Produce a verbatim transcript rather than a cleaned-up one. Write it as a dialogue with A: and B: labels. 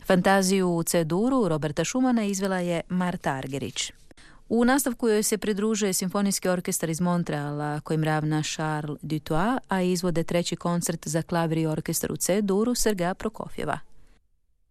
A: Fantaziju u C-duru Roberta Schumana izvela je Marta Argerić. U nastavku joj se pridružuje simfonijski orkestar iz Montreala kojim ravna Charles Dutoit, a izvode treći koncert za klavir i orkestar u C-duru Sergeja Prokofjeva.